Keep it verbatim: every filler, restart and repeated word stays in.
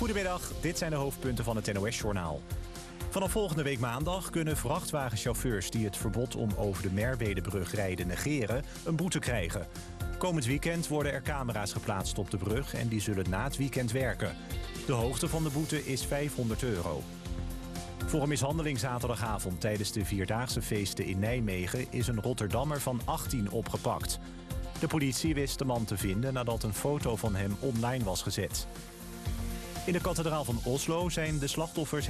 Goedemiddag, dit zijn de hoofdpunten van het N O S-journaal. Vanaf volgende week maandag kunnen vrachtwagenchauffeurs die het verbod om over de Merwedebrug rijden negeren een boete krijgen. Komend weekend worden er camera's geplaatst op de brug en die zullen na het weekend werken. De hoogte van de boete is vijfhonderd euro. Voor een mishandeling zaterdagavond tijdens de Vierdaagse feesten in Nijmegen is een Rotterdammer van achttien opgepakt. De politie wist de man te vinden nadat een foto van hem online was gezet. In de kathedraal van Oslo zijn de slachtoffers